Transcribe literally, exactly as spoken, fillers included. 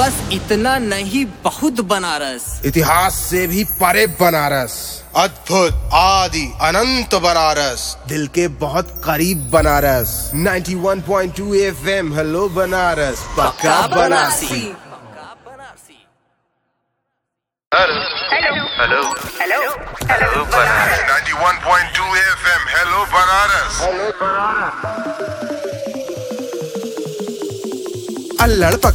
बस इतना नहीं, बहुत बनारस। इतिहास से भी परे बनारस, अद्भुत आदि अनंत बनारस, दिल के बहुत करीब बनारस। इक्यानवे पॉइंट दो एफएम, हेलो बनारस, पक्का Banarasi. Hello hello hello hello hello Banaras. इक्यानवे पॉइंट दो एफएम, हेलो बनारस। अल्लड़